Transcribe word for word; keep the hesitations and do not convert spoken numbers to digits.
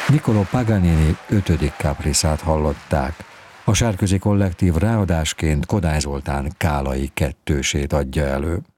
Niccolò Paganini ötödik Capriszát hallották. A Sárközi Kollektív ráadásként Kodály Zoltán Kálai kettősét adja elő.